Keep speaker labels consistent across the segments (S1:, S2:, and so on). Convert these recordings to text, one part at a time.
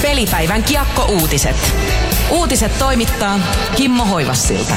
S1: Pelipäivän Kiekko-uutiset. Uutiset toimittaa Kimmo Hoivassilta.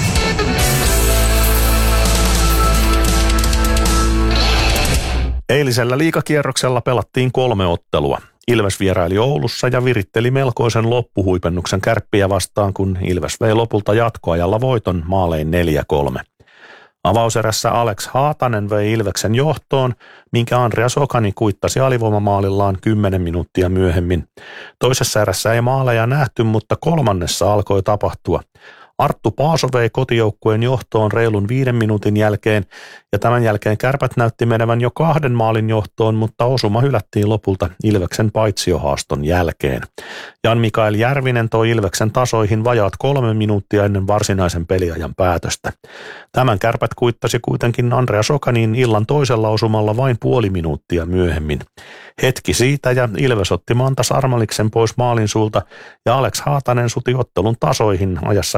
S2: Eilisellä liigakierroksella pelattiin 3 ottelua. Ilves vieraili Oulussa ja viritteli melkoisen loppuhuipennuksen Kärppiä vastaan, kun Ilves vei lopulta jatkoajalla voiton maalein 4-3. Avauserässä Alex Haatanen vei Ilveksen johtoon, minkä Andreas Okani kuittasi alivoimamaalillaan 10 minuuttia myöhemmin. Toisessa erässä ei maaleja nähty, mutta kolmannessa alkoi tapahtua. Arttu Paaso vei kotijoukkueen johtoon reilun 5 minuutin jälkeen ja tämän jälkeen Kärpät näytti menevän jo 2 maalin johtoon, mutta osuma hylättiin lopulta Ilveksen paitsiohaaston jälkeen. Jan-Mikael Järvinen toi Ilveksen tasoihin vajaat 3 minuuttia ennen varsinaisen peliajan päätöstä. Tämän Kärpät kuittasi kuitenkin Andreas Okanin illan toisella osumalla vain puoli minuuttia myöhemmin. Hetki siitä ja Ilves otti Manta Sarmaliksen pois maalin suulta ja Alex Haatanen suti ottelun tasoihin ajassa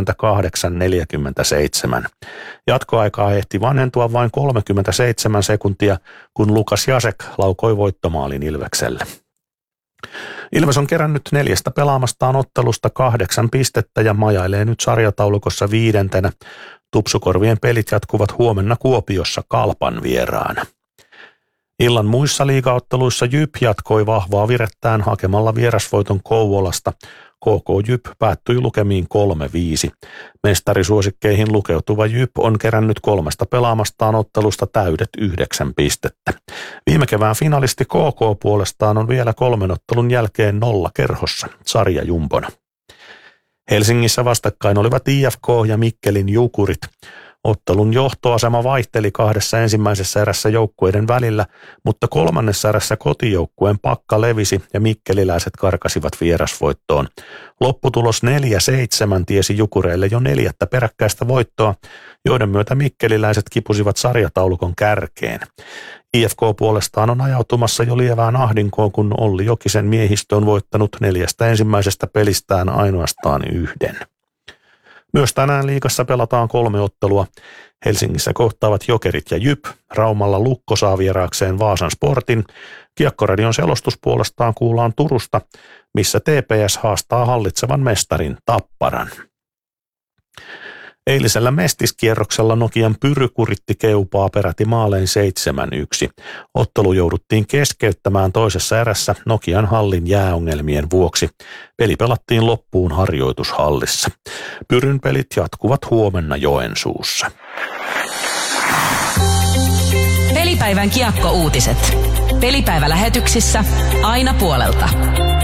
S2: 58-47. Jatkoaikaa ehti vanhentua vain 37 sekuntia, kun Lukas Jasek laukoi voittomaalin Ilvekselle. Ilves on kerännyt 4 pelaamastaan ottelusta 8 pistettä ja majailee nyt sarjataulukossa 5. Tupsukorvien pelit jatkuvat huomenna Kuopiossa Kalpan vieraana. Illan muissa liigaotteluissa JYP jatkoi vahvaa virettään hakemalla vierasvoiton Kouvolasta. KK JYP päättyi lukemiin 3-5. Mestarisuosikkeihin lukeutuva JYP on kerännyt 3 pelaamastaan ottelusta täydet 9 pistettä. Viime kevään finalisti KK puolestaan on vielä 3 ottelun jälkeen 0 kerhossa sarjajumpona. Helsingissä vastakkain olivat IFK ja Mikkelin Jukurit. Ottelun johtoasema vaihteli 2 ensimmäisessä erässä joukkueiden välillä, mutta 3. erässä kotijoukkueen pakka levisi ja mikkeliläiset karkasivat vierasvoittoon. Lopputulos 4-7 tiesi Jukureille jo 4. peräkkäistä voittoa, joiden myötä mikkeliläiset kipusivat sarjataulukon kärkeen. IFK puolestaan on ajautumassa jo lievään ahdinkoon, kun Olli Jokisen miehistö on voittanut 4 ensimmäisestä pelistään ainoastaan 1. Myös tänään liigassa pelataan 3 ottelua. Helsingissä kohtaavat Jokerit ja JYP, Raumalla Lukko saa vieraakseen Vaasan Sportin. Kiekkoradion selostus puolestaan kuullaan Turusta, missä TPS haastaa hallitsevan mestarin Tapparan. Eilisellä mestiskierroksella Nokian Pyry kuritti Keupaa peräti maalein 7-1. Ottelu jouduttiin keskeyttämään toisessa erässä Nokian hallin jääongelmien vuoksi. Peli pelattiin loppuun harjoitushallissa. Pyryn pelit jatkuvat huomenna Joensuussa.
S1: Pelipäivän Kiekko-uutiset. Pelipäivälähetyksissä aina puolelta.